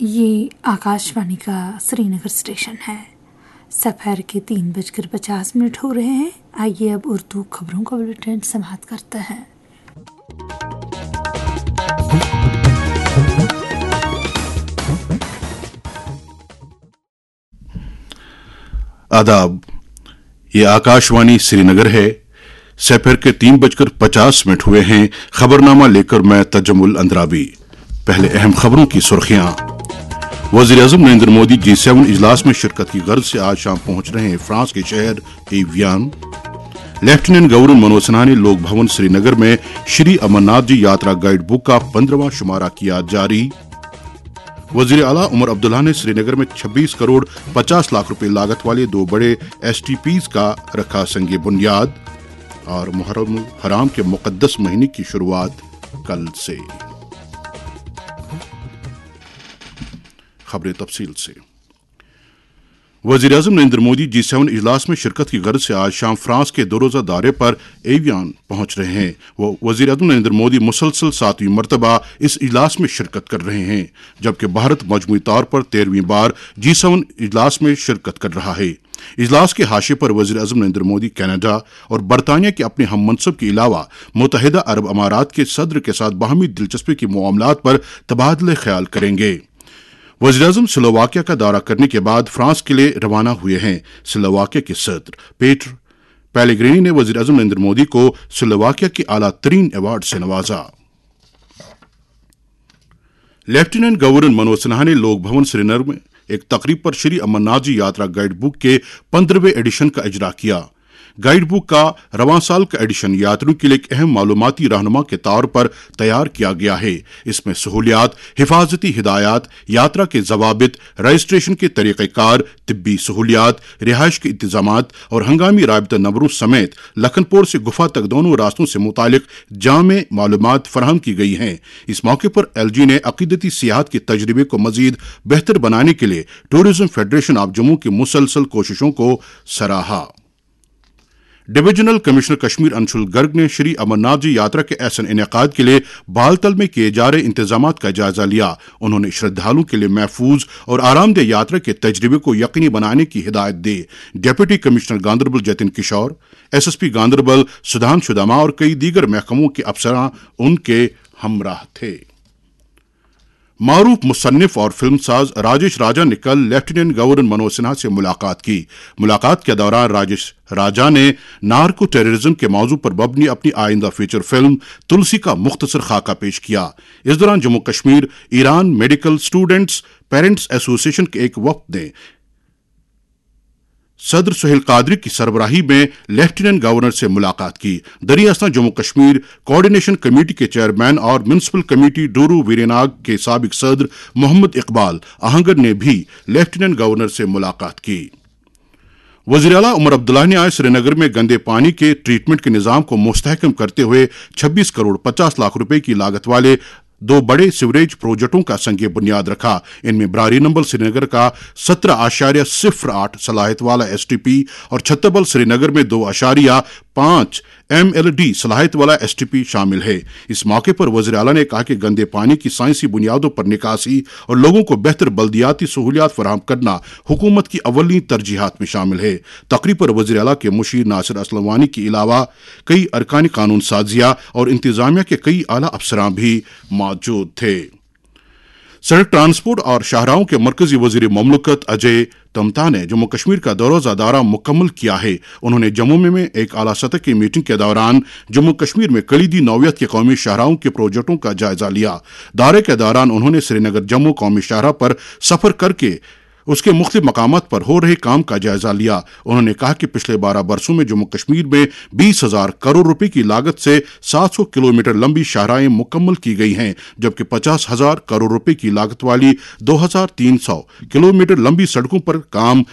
ये आकाशवाणी का श्रीनगर स्टेशन है। सफर के 3:50 हो रहे हैं। आइए अब उर्दू खबरों का बुलेटिन समाप्त करते हैं। आदाब, ये आकाशवाणी श्रीनगर है। सफर के 3:50 हुए हैं। खबरनामा लेकर मैं तजमुल अंद्राबी। पहले अहम खबरों की सुर्खियां। वज़ीर-ए-आज़म नरेंद्र मोदी G7 इजलास में शिरकत की गर्ज से आज शाम पहुंच रहे हैं फ्रांस के शहर एवियान। लेफ्टिनेंट गवर्नर मनोज सिन्हा ने लोक भवन श्रीनगर में श्री अमरनाथ जी यात्रा गाइड बुक का 15वां शुमारा किया जारी। वज़ीर आला उमर अब्दुल्ला ने श्रीनगर में 26 करोड़ 50 लाख रुपए लागत वाले 2 बड़े STPs का रखा संगे बुनियाद। और मुहर्रम हराम के मुकद्दस महीने की शुरुआत कल से। खबरें तफसील से। वज़ीर-ए-आज़म नरेंद्र मोदी G7 इजलास में शिरकत की गर्ज से आज शाम फ्रांस के 2 रोज़ा दौरे पर एवियान पहुंच रहे हैं। वज़ीर-ए-आज़म नरेंद्र मोदी मुसलसल 7वीं मरतबा इस इजलास में शिरकत कर रहे हैं, जबकि भारत मजमूई तौर पर 13वीं बार G7 इजलास में शिरकत कर रहा है। इजलास के हाशिए पर वज़ीर-ए-आज़म नरेंद्र मोदी कनाडा और बरतानिया के अपने हम मनसब के अलावा मुत्तहिदा अरब अमारात के सदर के साथ बाहमी दिलचस्पी के मामलात पर तबादले ख्याल करेंगे। वज़ीर-ए-आज़म स्लोवाकिया का दौरा करने के बाद फ्रांस के लिए रवाना हुए हैं। स्लोवाकिया के सदर पीटर पेलेग्रिनी ने वज़ीर-ए-आज़म नरेंद्र मोदी को स्लोवाकिया के आला तरीन अवार्ड से नवाजा। लेफ्टिनेंट गवर्नर मनोज सिन्हा ने लोक भवन श्रीनगर में एक तकरीब पर श्री अमरनाथ जी यात्रा गाइड बुक के 15वें एडिशन का इजरा किया। गाइड बुक का रवां साल का एडिशन यात्रियों के लिए एक अहम मालूमाती रहनुमा के तौर पर तैयार किया गया है। इसमें सहूलियात, हिफाजती हिदायत, यात्रा के जवाबित, रजिस्ट्रेशन के तरीक़ेकार, तिब्बी सहूलियात, रिहाइश के इंतजामात और हंगामी राबिता नंबरों समेत लखनपुर से गुफा तक दोनों रास्तों से मुतालिक जामे मालूमात फराहम की गई हैं। इस मौके पर LG ने अकीदती सियाहत के तजर्बे को मजीद बेहतर बनाने के लिए टूरिज्म फेडरेशन ऑफ जम्मू की मुसलसल कोशिशों को सराहा। डिवीजनल कमिश्नर कश्मीर अंशुल गर्ग ने श्री अमरनाथ जी यात्रा के ऐसे इनेकाद के लिए बालतल में किए जा रहे इंतजामात का जायजा लिया। उन्होंने श्रद्धालुओं के लिए महफूज और आरामदेह यात्रा के तजर्बे को यकीनी बनाने की हिदायत दी। डिप्टी कमिश्नर गांदरबल जतिन किशोर, SSP गांदरबल सुधांशु दामा और कई दीगर महकमों के अफसरान उनके हमराह थे। मारूफ मुसन्निफ और फिल्मसाज राजेश राजा ने कल लेफ्टिनेंट गवर्नर मनोज सिन्हा से मुलाकात की। मुलाकात के दौरान राजेश राजा ने नार्को टेररिज्म के मौजू पर मबनी अपनी आइंदा फीचर फिल्म तुलसी का मुख्तसर खाका पेश किया। इस दौरान Jammu Kashmir Iran medical students parents association के एक वफ्द ने सदर सुहेल कादरी की सरबराही में लेफ्टिनेंट गवर्नर से मुलाकात की। दरियास्ता जम्मू कश्मीर कोऑर्डिनेशन कमेटी के चेयरमैन और म्युनिसिपल कमेटी डोरू वीरेनाग के साबिक सदर मोहम्मद इकबाल आहंगर ने भी लेफ्टिनेंट गवर्नर से मुलाकात की। वज़ीर आला उमर अब्दुल्ला ने आज श्रीनगर में गंदे पानी के ट्रीटमेंट के निज़ाम को मुस्तहकम करते हुए 26 करोड़ 50 लाख रुपए की लागत वाले 2 बड़े सीवरेज प्रोजेक्टों का संगे बुनियाद रखा। इनमें बरारी नंबल श्रीनगर का 17.08 सलाहियत वाला STP और छत्तरबल श्रीनगर में 2.5 MLD सलाहियत वाला STP शामिल है। इस मौके पर वज़ीर आला ने कहा कि गंदे पानी की साइंसी बुनियादों पर निकासी और लोगों को बेहतर बल्दियाती सहूलियात फराहम करना हुकूमत की अव्वली तरजीहात में शामिल है। तकरीब पर वज़ीर आला के मुशीर नासिर असलम वानी के अलावा कई अरकान कानून साजिया और इंतजामिया के कई आला अफसरान भी मौजूद थे। सड़क ट्रांसपोर्ट और शाहराहों के मरकजी वज़ीर मुमलिकत अजय तमता ने जम्मू कश्मीर का दौरा मुकम्मल किया है। उन्होंने जम्मू में एक आला सतह की मीटिंग के दौरान जम्मू कश्मीर में कलीदी नौयत के कौमी शाहराहों के प्रोजेक्टों का जायजा लिया। दौरे के दौरान उन्होंने श्रीनगर जम्मू कौमी शाहराह पर सफर करके उसके मुख्तलिफ मकामात पर हो रहे काम का जायजा लिया। उन्होंने कहा कि पिछले 12 बरसों में जम्मू कश्मीर में 20,000 करोड़ रुपए की लागत से 700 किलोमीटर लंबी शाहराहें मुकम्मल की गई हैं, जबकि 50,000 करोड़ रुपए की लागत वाली 2,300 किलोमीटर लंबी सड़कों पर काम